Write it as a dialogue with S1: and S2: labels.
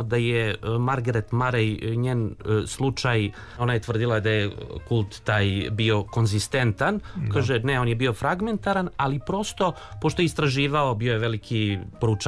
S1: da je Margaret Murray, njen slučaj, ona je tvrdila da je kult taj bio konzistentan, kaže ne, on je bio fragmentaran, ali prosto, pošto je istraživao, bio je veliki proučavač